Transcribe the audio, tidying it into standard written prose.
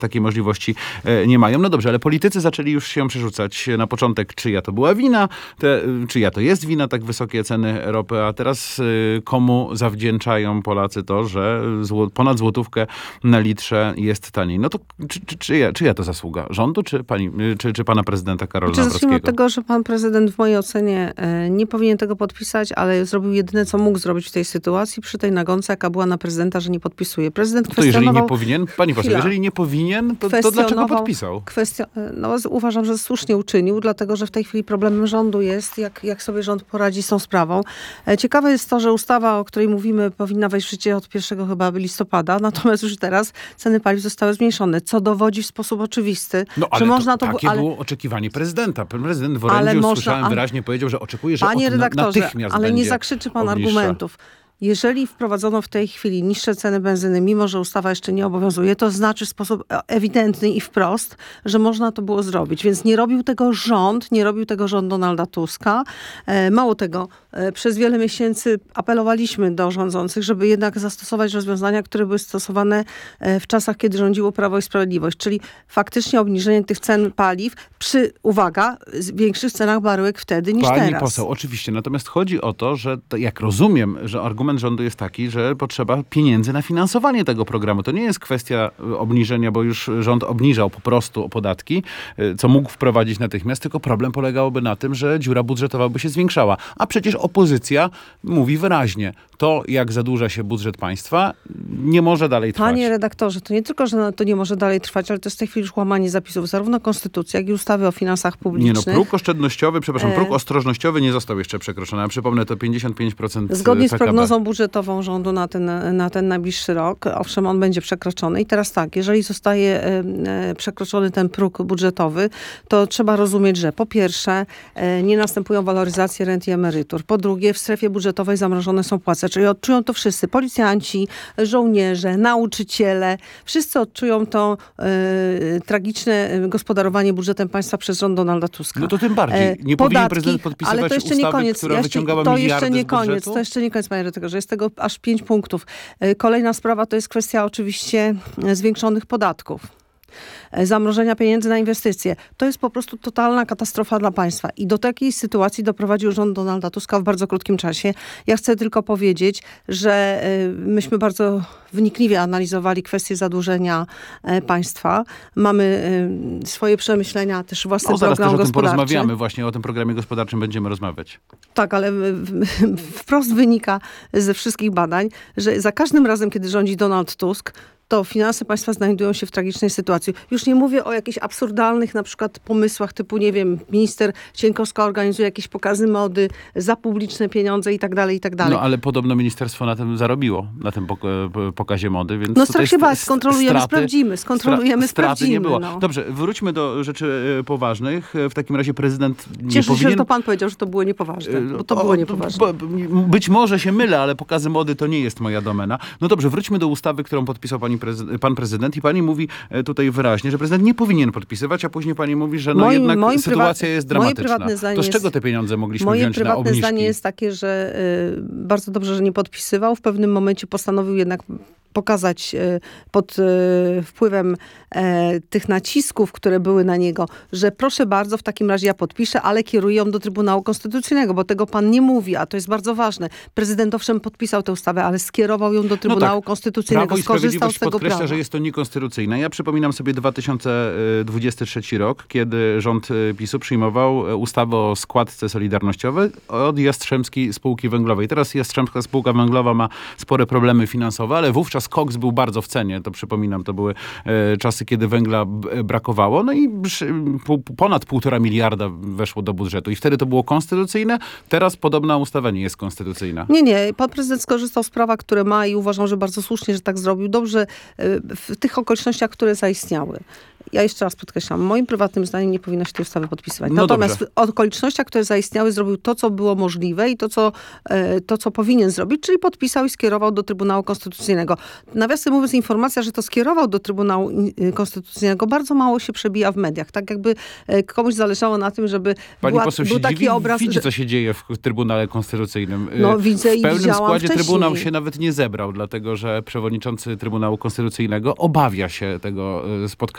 takiej możliwości nie mają. No dobrze, ale politycy zaczęli już się przerzucać na początek, czyja to była wina, czyja to jest wina, tak wysokie ceny ropy, a teraz komu zawdzięczają Polacy to, że ponad złotówkę na litrze jest taniej. No to czyja to zasługa? Rządu czy pana prezydenta Karola Nawrockiego? Zacznijmy od tego, że pan prezydent w mojej ocenie nie powinien tego podpisać, ale zrobił jedyne, co mógł zrobić w tej sytuacji, przy tej nagonce, jaka była na prezydenta, że nie podpisuje. Prezydent kwestionował... To jeżeli nie powinien, pani poseł, jeżeli nie powinien, to dlaczego podpisał? Uważam, że słusznie uczynił, dlatego, że w tej chwili problemem rządu jest, jak sobie rząd poradzi z tą sprawą. Ciekawe jest to, że ustawa, o której mówimy, powinna wejść w życie od 1 chyba listopada, natomiast już teraz ceny paliw zostały zmniejszone, co dowodzi w sposób oczywisty, że można to... Takie było oczekiwanie prezydenta. Prezydent w orędziu, słyszałem wyraźnie, powiedział, że oczekuje, że natychmiast ale będzie nie zakrzyczy pan obniższa. argumentów. Jeżeli wprowadzono w tej chwili niższe ceny benzyny, mimo że ustawa jeszcze nie obowiązuje, to znaczy w sposób ewidentny i wprost, że można to było zrobić. Więc nie robił tego rząd Donalda Tuska. Mało tego, przez wiele miesięcy apelowaliśmy do rządzących, żeby jednak zastosować rozwiązania, które były stosowane w czasach, kiedy rządziło Prawo i Sprawiedliwość. Czyli faktycznie obniżenie tych cen paliw przy, uwaga, większych cenach baryłek wtedy niż teraz. Pani poseł, oczywiście. Natomiast chodzi o to, że jak rozumiem, że argument rządu jest taki, że potrzeba pieniędzy na finansowanie tego programu. To nie jest kwestia obniżenia, bo już rząd obniżał po prostu podatki, co mógł wprowadzić natychmiast, tylko problem polegałby na tym, że dziura budżetowa by się zwiększała. A przecież opozycja mówi wyraźnie, to jak zadłuża się budżet państwa, nie może dalej trwać. Panie redaktorze, to nie tylko, że to nie może dalej trwać, ale to jest w tej chwili już łamanie zapisów zarówno konstytucji, jak i ustawy o finansach publicznych. Próg ostrożnościowy nie został jeszcze przekroczony. Ja przypomnę, to 55% Zgodnie z PKB. prognozą budżetową rządu na ten najbliższy rok, owszem, on będzie przekroczony. I teraz tak, jeżeli zostaje przekroczony ten próg budżetowy, to trzeba rozumieć, że po pierwsze nie następują waloryzacje rent i emerytur. Po drugie, w strefie budżetowej zamrożone są płace. Czyli odczują to wszyscy. Policjanci, żołnierze, nauczyciele. Wszyscy odczują to tragiczne gospodarowanie budżetem państwa przez rząd Donalda Tuska. No to tym bardziej. Nie powinien prezydent podpisywać ale to jeszcze nie koniec. która wyciągała miliardy z budżetu? To jeszcze nie koniec, panie redaktorze. Jest tego aż 5 punktów. Kolejna sprawa to jest kwestia oczywiście zwiększonych podatków. Zamrożenia pieniędzy na inwestycje. To jest po prostu totalna katastrofa dla państwa. I do takiej sytuacji doprowadził rząd Donalda Tuska w bardzo krótkim czasie. Ja chcę tylko powiedzieć, że myśmy bardzo wnikliwie analizowali kwestię zadłużenia państwa. Mamy swoje przemyślenia, też własny program zaraz też o tym gospodarczy. porozmawiamy. Właśnie o tym programie gospodarczym będziemy rozmawiać. Tak, ale wprost wynika ze wszystkich badań, że za każdym razem, kiedy rządzi Donald Tusk, to finanse państwa znajdują się w tragicznej sytuacji. Już nie mówię o jakichś absurdalnych na przykład pomysłach typu, nie wiem, minister Cieńkowska organizuje jakieś pokazy mody za publiczne pieniądze i tak dalej, i tak dalej. No ale podobno ministerstwo na tym zarobiło, na tym pokazie mody, więc no strach się bać, skontrolujemy, sprawdzimy. Straty nie było. No. Dobrze, wróćmy do rzeczy poważnych. W takim razie prezydent nie Cieszę powinien... się, że to pan powiedział, że to było niepoważne, bo to było niepoważne. Być może się mylę, ale pokazy mody to nie jest moja domena. No dobrze, wróćmy do ustawy, którą podpisał pan prezydent i pani mówi tutaj wyraźnie, że prezydent nie powinien podpisywać, a później pani mówi, że jednak sytuacja jest dramatyczna. To z czego te pieniądze mogliśmy wziąć na obniżki? Moje prywatne zdanie jest takie, że bardzo dobrze, że nie podpisywał. W pewnym momencie postanowił jednak pokazać pod wpływem tych nacisków, które były na niego, że proszę bardzo, w takim razie ja podpiszę, ale kieruję ją do Trybunału Konstytucyjnego, bo tego pan nie mówi, a to jest bardzo ważne. Prezydent owszem podpisał tę ustawę, ale skierował ją do Trybunału Konstytucyjnego. Prawo i Sprawiedliwość podkreśla, że jest to niekonstytucyjne. Ja przypominam sobie 2023 rok, kiedy rząd PiS-u przyjmował ustawę o składce solidarnościowej od Jastrzębskiej Spółki Węglowej. Teraz Jastrzębska Spółka Węglowa ma spore problemy finansowe, ale wówczas koks był bardzo w cenie. To przypominam, to były czasy, kiedy węgla brakowało. No i ponad 1,5 miliarda weszło do budżetu. I wtedy to było konstytucyjne. Teraz podobna ustawa nie jest konstytucyjna. Nie. Pan prezydent skorzystał z prawa, które ma i uważam, że bardzo słusznie, że tak zrobił. Dobrze w tych okolicznościach, które zaistniały. Ja jeszcze raz podkreślam, moim prywatnym zdaniem nie powinno się tej ustawy podpisywać. No Natomiast dobrze. w okolicznościach, które zaistniały, zrobił to, co było możliwe i to, co powinien zrobić, czyli podpisał i skierował do Trybunału Konstytucyjnego. Nawiasem mówiąc, informacja, że to skierował do Trybunału Konstytucyjnego, bardzo mało się przebija w mediach. Tak jakby komuś zależało na tym, żeby Pani poseł był się taki dziwi, obraz, widzi, że... co się dzieje w Trybunale Konstytucyjnym. No, widzę w i pełnym widziałam składzie wcześniej. Trybunał się nawet nie zebrał, dlatego że przewodniczący Trybunału Konstytucyjnego obawia się tego spotkania.